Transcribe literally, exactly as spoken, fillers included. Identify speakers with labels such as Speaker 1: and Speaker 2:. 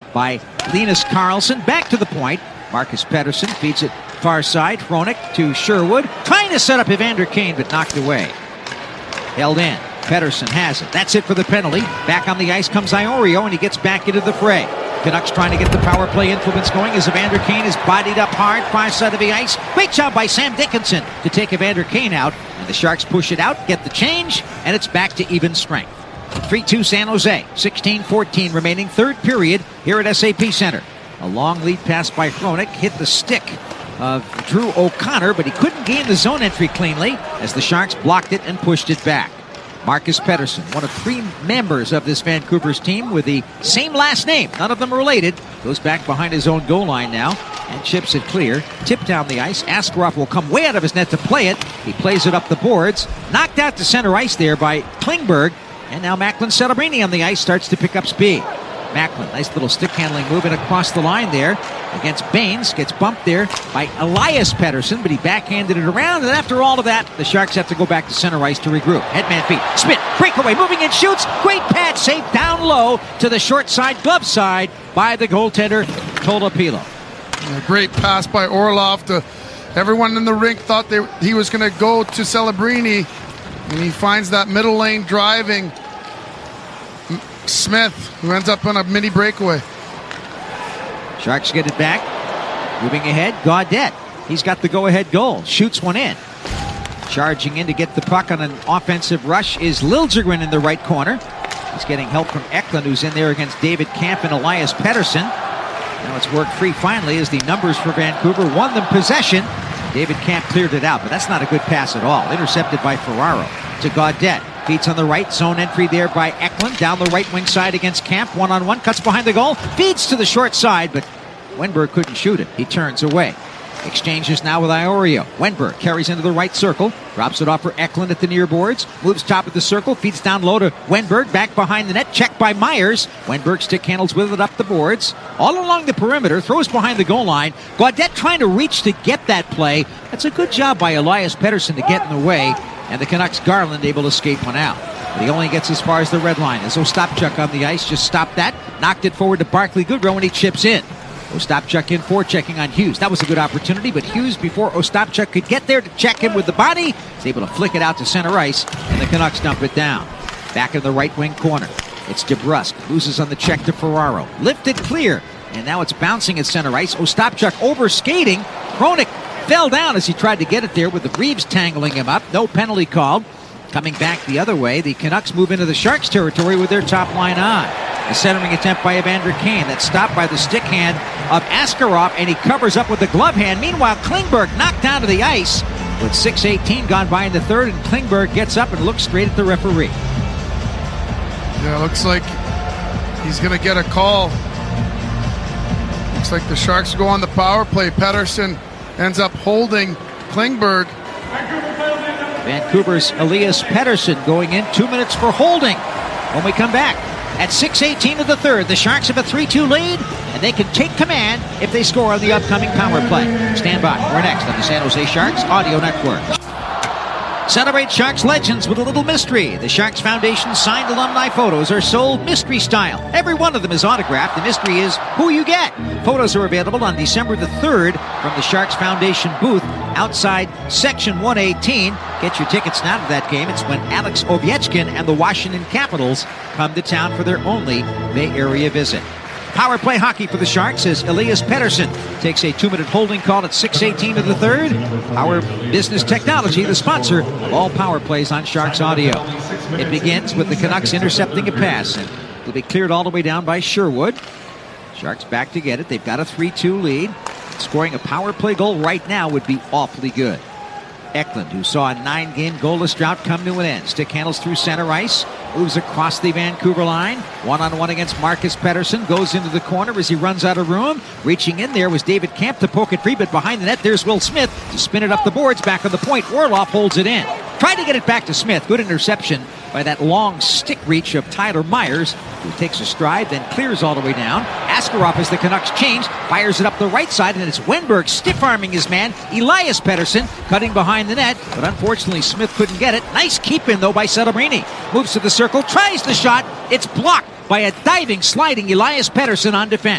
Speaker 1: by Linus Karlsson. Back to the point. Marcus Pettersson feeds it far side. Hronek to Sherwood. Trying to set up Evander Kane, but knocked away. Held in. Pettersson has it. That's it for the penalty. Back on the ice comes Iorio, and he gets back into the fray. Canucks trying to get the power play influence going as Evander Kane is bodied up hard, far side of the ice. Great job by Sam Dickinson to take Evander Kane out. And the Sharks push it out, get the change, and it's back to even strength. three two San Jose. sixteen fourteen remaining, third period here at S A P Center. A long lead pass by Hronek hit the stick of Drew O'Connor, but he couldn't gain the zone entry cleanly as the Sharks blocked it and pushed it back. Marcus Pettersson, one of three members of this Vancouver's team with the same last name, none of them related, goes back behind his own goal line now and chips it clear. Tip down the ice. Askarov will come way out of his net to play it. He plays it up the boards. Knocked out to center ice there by Klingberg. And now Macklin Celebrini on the ice starts to pick up speed. Macklin, nice little stick handling move and across the line there against Baines. Gets bumped there by Elias Pettersson, but he backhanded it around. And after all of that, the Sharks have to go back to center ice to regroup. Headman feet, spin, breakaway, moving and shoots. Great pad save down low to the short side, glove side by the goaltender, Tolopilo.
Speaker 2: A great pass by Orlov. To everyone in the rink thought they, he was going to go to Celebrini, and he finds that middle lane driving Smith, who ends up on a mini breakaway.
Speaker 1: Sharks get it back. Moving ahead, Gaudette. He's got the go-ahead goal. Shoots one in. Charging in to get the puck on an offensive rush is Liljegren in the right corner. He's getting help from Eklund, who's in there against David Kampf and Elias Pettersson. Now it's worked free finally as the numbers for Vancouver won them possession. David Kampf cleared it out, but that's not a good pass at all. Intercepted by Ferraro to Gaudette. Feeds on the right, zone entry there by Eklund. Down the right wing side against Kampf. One-on-one, cuts behind the goal. Feeds to the short side, but Wenberg couldn't shoot it. He turns away. Exchanges now with Iorio. Wenberg carries into the right circle. Drops it off for Eklund at the near boards. Moves top of the circle. Feeds down low to Wenberg. Back behind the net. Checked by Myers. Wenberg stick handles with it up the boards. All along the perimeter. Throws behind the goal line. Gaudette trying to reach to get that play. That's a good job by Elias Pettersson to get in the way. And the Canucks' Garland able to escape one out. But he only gets as far as the red line. As Ostapchuk on the ice just stopped that. Knocked it forward to Barclay Goodrow and he chips in. Ostapchuk in forechecking on Hughes. That was a good opportunity, but Hughes, before Ostapchuk could get there to check him with the body, is able to flick it out to center ice, and the Canucks dump it down. Back in the right wing corner. It's DeBrusk. Loses on the check to Ferraro. Lifted clear, and now it's bouncing at center ice. Ostapchuk over-skating. Hronek fell down as he tried to get it there with the Reeves tangling him up. No penalty called. Coming back the other way, the Canucks move into the Sharks territory with their top line on. A centering attempt by Evander Kane that's stopped by the stick hand of Askarov, and he covers up with the glove hand. Meanwhile, Klingberg knocked down to the ice with six eighteen gone by in the third, and Klingberg gets up and looks straight at the referee.
Speaker 2: Yeah, looks like he's going to get a call. Looks like the Sharks go on the power play. Pettersson ends up holding Klingberg.
Speaker 1: Vancouver's Elias Pettersson going in, two minutes for holding. When we come back at six eighteen of the third, the Sharks have a three two lead, and they can take command if they score on the upcoming power play. Stand by. We're next on the San Jose Sharks Audio Network. Celebrate Sharks legends with a little mystery. The Sharks Foundation signed alumni photos are sold mystery style. Every one of them is autographed. The mystery is who you get. Photos are available on December the third from the Sharks Foundation booth outside Section one eighteen. Get your tickets now to that game. It's when Alex Ovechkin and the Washington Capitals come to town for their only Bay Area visit. Power play hockey for the Sharks as Elias Pettersson takes a two-minute holding call at six eighteen of the third. Our Business Technology, the sponsor of all power plays on Sharks Audio. It begins with the Canucks intercepting a pass, and it'll be cleared all the way down by Sherwood. Sharks back to get it. They've got a three two lead. Scoring a power play goal right now would be awfully good. Eklund, who saw a nine-game goalless drought come to an end. Stick handles through center ice. Moves across the Vancouver line. One-on-one against Marcus Pettersson. Goes into the corner as he runs out of room. Reaching in there was David Kampf to poke it free, but behind the net there's Will Smith to spin it up the boards. Back on the point. Orlov holds it in. Tried to get it back to Smith. Good interception by that long stick reach of Tyler Myers, who takes a stride, then clears all the way down. Askarov, as the Canucks change, fires it up the right side, and it's Wenberg stiff-arming his man, Elias Pettersson, cutting behind the net, but unfortunately Smith couldn't get it. Nice keep-in, though, by Celebrini. Moves to the circle, tries the shot. It's blocked by a diving, sliding Elias Pettersson on defense.